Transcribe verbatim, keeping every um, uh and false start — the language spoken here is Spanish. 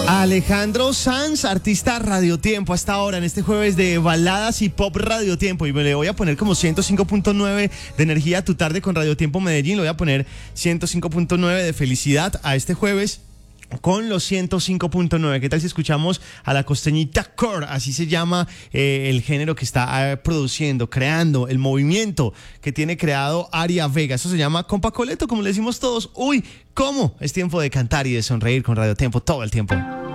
Alejandro Sanz, artista Radio Tiempo, hasta ahora en este jueves de baladas y pop Radio Tiempo. Y me le voy a poner como ciento cinco punto nueve de energía a tu tarde con Radio Tiempo Medellín. Le voy a poner ciento cinco punto nueve de felicidad a este jueves con los ciento cinco punto nueve. ¿Qué tal si escuchamos a la costeñita core? Así se llama eh, el género que está eh, produciendo, creando, el movimiento que tiene creado Aria Vega. Eso se llama compa coleto, como le decimos todos. Uy, ¿cómo? Es tiempo de cantar y de sonreír con Radio Tiempo todo el tiempo.